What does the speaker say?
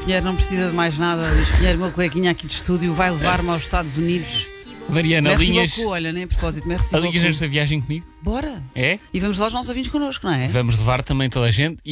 Pinheiro não precisa de mais nada. Luís Pinheiro, meu coleguinha aqui de estúdio, vai levar-me aos Estados Unidos. Mariana, Merci alinhas, beaucoup, olha, nem a propósito, merci alinhas beaucoup. esta viagem comigo? Bora! É? E vamos lá os nossos ouvintes connosco, não é? Vamos levar também toda a gente.